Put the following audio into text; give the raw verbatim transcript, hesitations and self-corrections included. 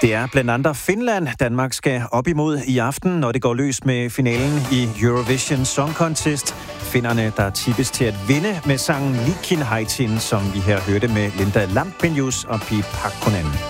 Det er blandt andet Finland, Danmark skal op imod i aften, når det går løs med finalen i Eurovision Song Contest. Finderne, der tippes til at vinde med sangen Likin Haitin, som vi her hørte med Linda Lampenius og Pia Pakkonen.